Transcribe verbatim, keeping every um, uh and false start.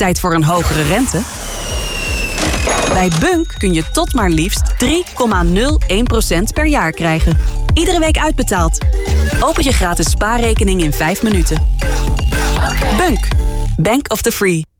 Tijd voor een hogere rente? Bij Bunk kun je tot maar liefst drie komma nul één procent per jaar krijgen. Iedere week uitbetaald. Open je gratis spaarrekening in vijf minuten. Bunk. Bank of the Free.